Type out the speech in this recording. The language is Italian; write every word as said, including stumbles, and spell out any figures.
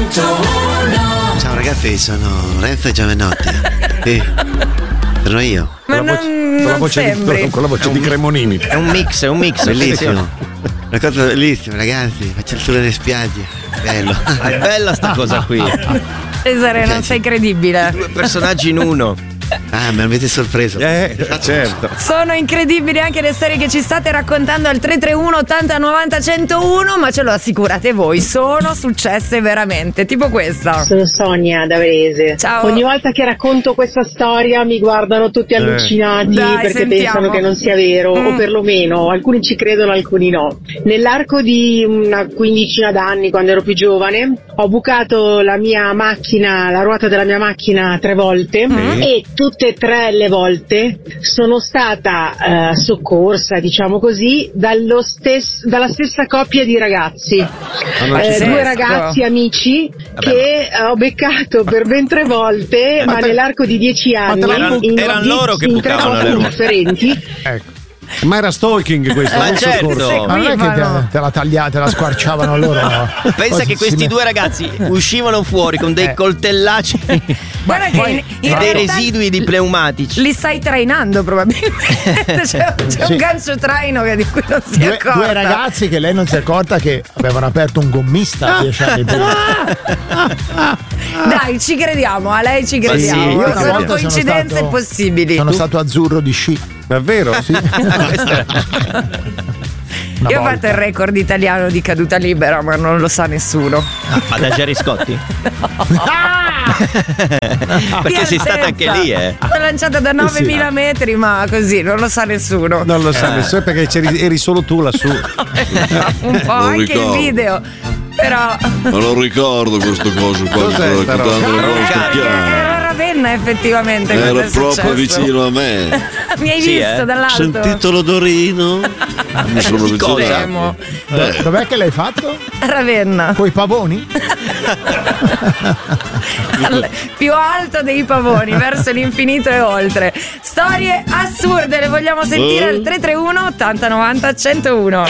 centouno. Ciao ragazzi, sono Renzo e Giovanotti. Sì, sono io. Ma con la voce, non, con la non voce, di, sembri. con la voce di Cremonini. È un mix, è un mix. Bellissimo. Una cosa bellissima, ragazzi. Faccio il sole nelle spiagge. Bello. È bella sta cosa qui. Cesare, non sei credibile. Due personaggi in uno. Ah, me l'avete sorpreso. Eh, certo. Sono incredibili anche le storie che ci state raccontando al tre tre uno ottanta novanta centouno, ma ce lo assicurate voi, sono successe veramente, tipo questa. Sono Sonia da Varese. Ciao. Ogni volta che racconto questa storia mi guardano tutti allucinati Dai, perché sentiamo. pensano che non sia vero, Mm. o perlomeno alcuni ci credono, alcuni no. Nell'arco di una quindicina d'anni, quando ero più giovane, ho bucato la mia macchina, la ruota della mia macchina tre volte Mm. e tutte e tre le volte sono stata eh, soccorsa, diciamo così, dallo stes- dalla stessa coppia di ragazzi. non ci Eh, sei. due ragazzi amici che eh, ho beccato per ben tre volte, ma te- nell'arco di dieci anni, Erano- in, erano die- loro che in tre bucavano le posti ruote. differenti. Ecco. Ma era stalking questo, Ma non certo. soccorso. Ma non è che te, Seguivano. te la tagliate, la squarciavano loro. Pensa Poi che si questi met- due ragazzi uscivano fuori con dei Eh. coltellacci Guarda che in, in e dei realtà residui di pneumatici. li stai trainando probabilmente. C'è, c'è Sì. un gancio traino che di cui non si è Due, accorta. due ragazzi che lei non si è accorta che avevano aperto un gommista a dieci anni prima. Dai, ci crediamo, a lei ci Ma sì, crediamo. io una Sono volta sono coincidenze stato- possibili. Sono stato azzurro di sci. Davvero? Sì. Una Io ho volta. fatto il record italiano di caduta libera, ma non lo sa nessuno. Ad Ageri Scotti? Perché Di sei stata anche altezza. lì, eh. L'ho lanciata da novemila metri, ma così non lo sa nessuno. Non lo sa nessuno perché c'eri, eri solo tu lassù. Un po' anche ricordo. il video. Però Ma non ricordo questo coso qua che Cos'è sto sta raccontando roba? le vostre era chiare. Ravenna effettivamente. Era quando è proprio successo. vicino a me. Mi hai Sì, visto eh. dall'alto? Sentito l'odorino? Mi sono Di cosa? avvicinato. Do- Dov'è che l'hai fatto? Ravenna. Coi pavoni? Più alto dei pavoni, verso l'infinito e oltre. Storie assurde, le vogliamo sentire al tre tre uno ottanta novanta centouno.